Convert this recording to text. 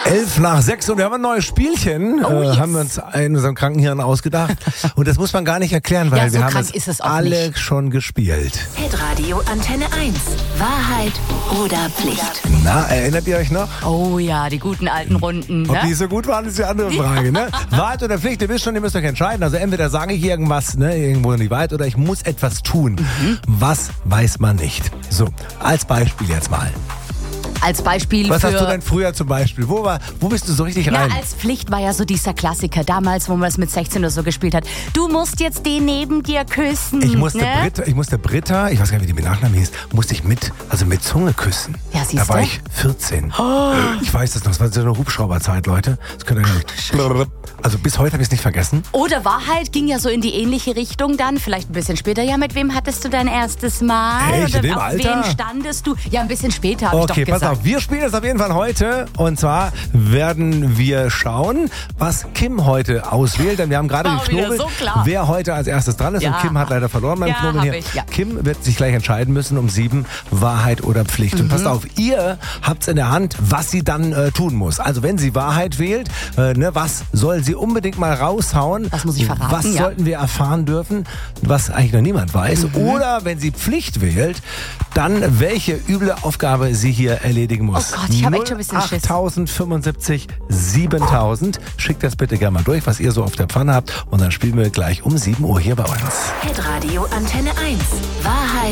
11:05 und wir haben ein neues Spielchen, Yes. haben wir uns in unserem Krankenhirn ausgedacht. Und das muss man gar nicht erklären, weil Ja, so wir haben krank ist es auch alle nicht. schon gespielt. Hitradio Antenne 1. Wahrheit oder Pflicht? Na, erinnert ihr euch noch? Oh ja, die guten alten Runden. Ob die Ne? so gut waren, ist die andere Frage, ne? Wahrheit oder Pflicht, ihr wisst schon, ihr müsst euch entscheiden. Also entweder sage ich irgendwas, ne, irgendwo in die Wahrheit, oder ich muss etwas tun. Was weiß man nicht. So, als Beispiel jetzt mal. Als Beispiel Was für... hast du denn früher zum Beispiel? Wo bist du so richtig Ja, rein? als Pflicht war ja so dieser Klassiker damals, wo man es mit 16 oder so gespielt hat. Du musst jetzt den neben dir küssen. Ich musste ne? Britta, ich weiß gar nicht, wie die mit Nachnamen hieß, musste ich mit Zunge küssen. Ja, siehste. Da war ich 14. Ich weiß das noch, das war so eine Hubschrauberzeit, Leute. Das könnt ihr gar nicht. Also bis heute habe ich es nicht vergessen. Oder Wahrheit ging ja so in die ähnliche Richtung dann, vielleicht ein bisschen später. Ja, mit wem hattest du dein erstes Mal? Echt, in Oder dem auf Alter? wen standest du? Ja, ein bisschen später, habe ich doch Okay, gesagt. pass auf, wir spielen es auf jeden Fall heute. Und zwar werden wir schauen, was Kim heute auswählt. Denn wir haben gerade War wieder geknobelt, so klar. wer heute als erstes dran ist. Ja. Und Kim hat leider verloren beim Ja, Knobeln hab hier. ich, ja. Kim wird sich gleich entscheiden müssen um 7, Wahrheit oder Pflicht. Und passt auf, ihr habt's in der Hand, was sie dann tun muss. Also wenn sie Wahrheit wählt, was soll sie unbedingt mal raushauen? Was muss ich verraten? Was Ja. sollten wir erfahren dürfen, was eigentlich noch niemand weiß? Oder wenn sie Pflicht wählt, dann welche üble Aufgabe sie hier erledigen muss. Oh Gott, ich hab echt schon ein bisschen Schiss. 8075 7000. Schickt das bitte gerne mal durch, was ihr so auf der Pfanne habt. Und dann spielen wir gleich um 7 Uhr hier bei uns. Hitradio Antenne 1. Wahrheit